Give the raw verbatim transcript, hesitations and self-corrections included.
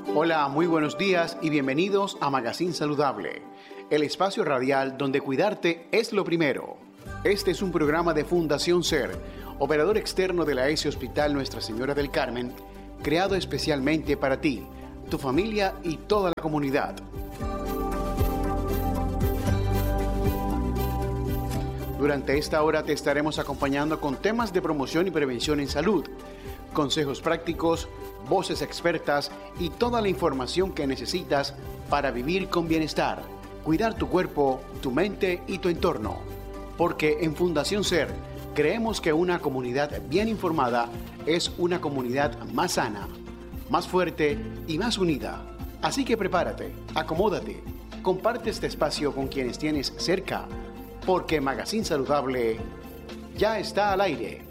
Hola, muy buenos días y bienvenidos a Magazine Saludable, el espacio radial donde cuidarte es lo primero. Este es un programa de Fundación SER, operador externo de la E S E Hospital Nuestra Señora del Carmen, creado especialmente para ti, tu familia y toda la comunidad. Durante esta hora te estaremos acompañando con temas de promoción y prevención en salud, consejos prácticos, voces expertas y toda la información que necesitas para vivir con bienestar, cuidar tu cuerpo, tu mente y tu entorno. Porque en Fundación SER creemos que una comunidad bien informada es una comunidad más sana, más fuerte y más unida. Así que prepárate, acomódate, comparte este espacio con quienes tienes cerca, porque Magazine Saludable ya está al aire.